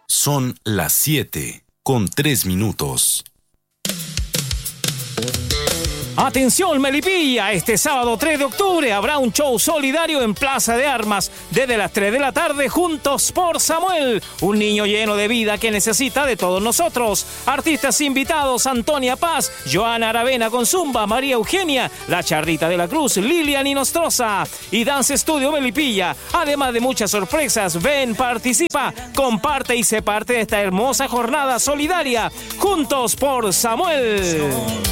Son las 7:03. Atención Melipilla, este sábado 3 de octubre habrá un show solidario en Plaza de Armas desde las 3 de la tarde. Juntos por Samuel, un niño lleno de vida que necesita de todos nosotros. Artistas invitados: Antonia Paz, Joana Aravena con Zumba, María Eugenia, La Charrita de la Cruz, Lilian y Nostroza y Dance Studio Melipilla. Además de muchas sorpresas, ven, participa, comparte y sé parte de esta hermosa jornada solidaria. Juntos por Samuel.